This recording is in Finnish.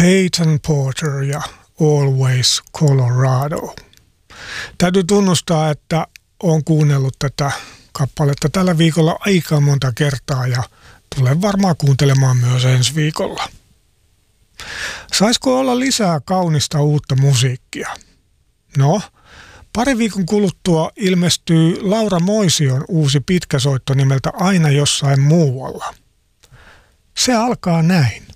Peyton Porter ja Always Colorado. Täytyy tunnustaa, että olen kuunnellut tätä kappaletta tällä viikolla aika monta kertaa ja tulen varmaan kuuntelemaan myös ensi viikolla. Saisiko olla lisää kaunista uutta musiikkia? No, pari viikon kuluttua ilmestyy Laura Moision uusi pitkäsoitto nimeltä Aina jossain muualla. Se alkaa näin.